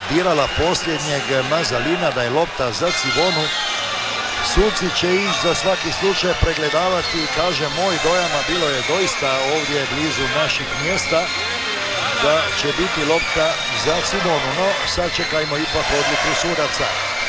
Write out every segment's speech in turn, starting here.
dirala posljednjeg Mazalina, da je lopta za Cibonu. Suci će ići za svaki slučaj pregledavati i kaže moj dojama, bilo je doista ovdje blizu naših mjesta, da će biti lopta za Cibonu, no sačekajmo ipak odluku sudaca.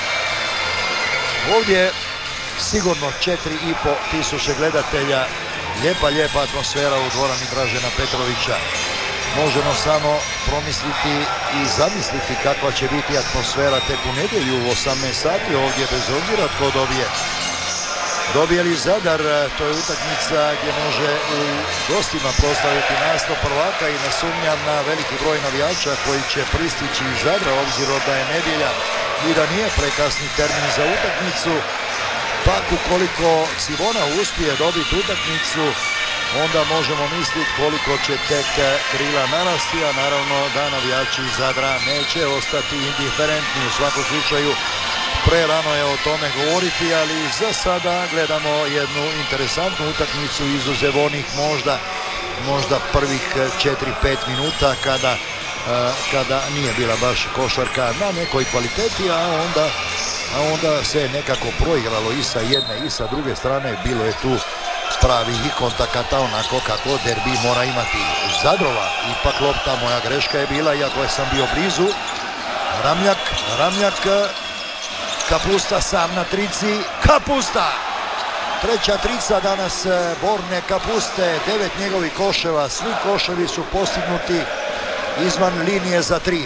Ovdje sigurno 4.500 gledatelja, lijepa atmosfera u dvorani Dražena Petrovića. Možemo samo promisliti i zamisliti kakva će biti atmosfera tek u nedjelju u 18 sati ovdje, bez obzira tko dobije. Dobije li Zadar, to je utakmica gdje može u gostima proslaviti naslov prvaka i ne sumnjam na veliki broj navijača koji će pristići iz Zadra, obzirom da je nedjelja i da nije prekasni termin za utakmicu. Pak ukoliko Cibona uspije dobiti utakmicu, onda možemo misliti koliko će tek krila narasti, a naravno da navijači Zadra neće ostati indiferentni. U svakom slučaju prerano je o tome govoriti, ali za sada gledamo jednu interesantnu utakmicu, izuzev onih možda prvih 4-5 minuta kada nije bila baš košarka na nekoj kvaliteti, a onda se nekako proigralo i sa jedne i sa druge strane. Bilo je tu pravih i kontakata onako kako derbi mora imati. Zadrova, ipak lopta, moja greška je bila, iako sam bio blizu. Ramljak, Kapusta sam na trici, Kapusta! Treća trica danas Borne Kapuste, 9 njegovih koševa, svi koševi su postignuti izvan linije za 3,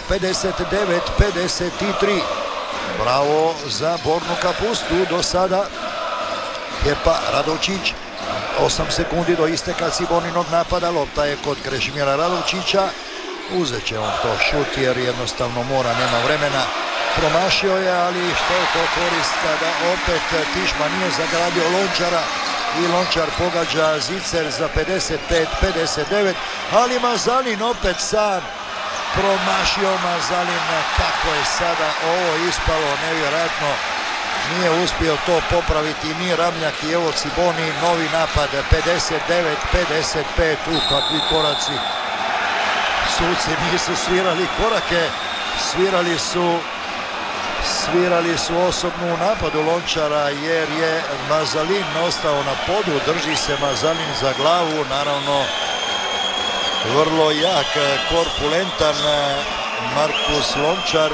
59-53. Bravo za Bornu Kapustu do sada. Hepa Radovčić, 8 sekundi do isteka Ciboninog napada, lopta je kod Krešimira Radovčića, uzet će on to šut jer jednostavno mora, nema vremena. Promašio je, ali što je to korist kada opet Tišma nije zagradio Lončara i Lončar pogađa zicer za 55-59, ali Mazalin opet sam promašio. Mazalin, kako je sada ovo ispalo, nevjerojatno. Nije uspio to popraviti ni Ramljak i evo Ciboni, novi napad, 59-55, kakvi koraci. Suci nisu svirali korake, svirali su osobnu u napadu Lončara jer je Mazalin ostao na podu, drži se Mazalin za glavu, naravno vrlo jak, korpulentan Markus Lončar.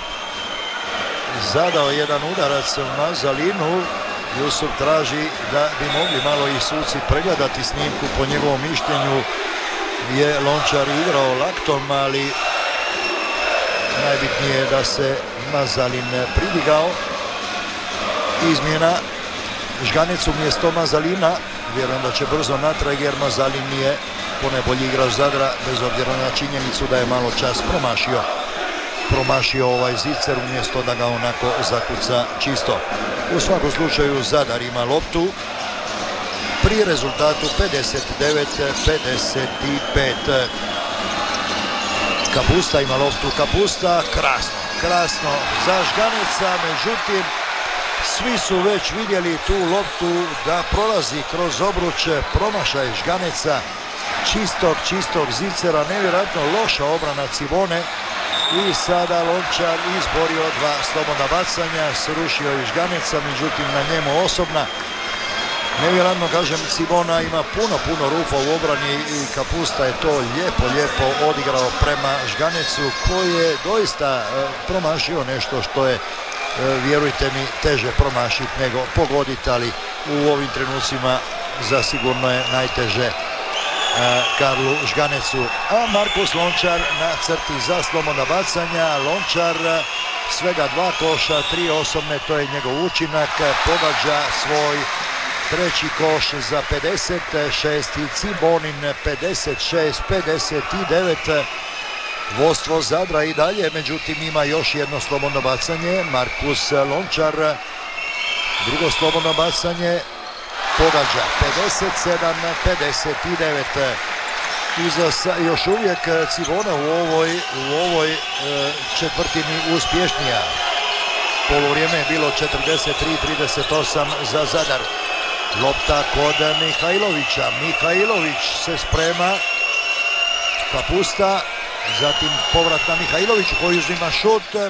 Zadao jedan udarac Mazalinu. Jusuf traži da bi mogli malo i suci pregledati snimku. Po njegovom mišljenju je Lončar igrao laktom, ali najbitnije je da se Mazalin pridigao. Izmjena, Žganec umjesto Mazalina. Vjerujem da će brzo natrag jer Mazalin nije ponajbolji igrač Zadra, bez obzira na činjenicu da je malo čas promašio ovaj zicer umjesto da ga onako zakuca čisto. U svakom slučaju Zadar ima loptu pri rezultatu 59-55. Kapusta ima loptu, Kapusta, krasno za Žganeca, međutim svi su već vidjeli tu loptu da prolazi kroz obruč, promašaj Žganeca, čistog zicera, nevjerojatno loša obrana Cibone. I sada Lončar izborio 2 slobodna bacanja, srušio i Žganeca, međutim na njemu osobna. Nevjerojatno, kažem, Cibona ima puno rupa u obrani i Kapusta je to lijepo odigrao prema Žganecu koji je doista promašio nešto što je, vjerujte mi, teže promašiti nego pogoditi, ali u ovim trenucima zasigurno je najteže Karlu Žganecu. A Markus Lončar na crti za slobodna bacanja. Lončar svega 2 koša, 3 osobne, to je njegov učinak. Pogađa svoj treći koš za 56 i Cibonin 56-59. Vodstvo Zadra i dalje, međutim ima još jedno slobodno bacanje. Markus Lončar, drugo slobodno bacanje, pogađa 57-59. Još uvijek Cibona u ovoj četvrtini uspješnija. Poluvrijeme je bilo 43-38 za Zadar. Lopta kod Mihajlovića. Mihajlović se sprema. Kapusta. Zatim povrat na Mihajloviću koji uzima šut.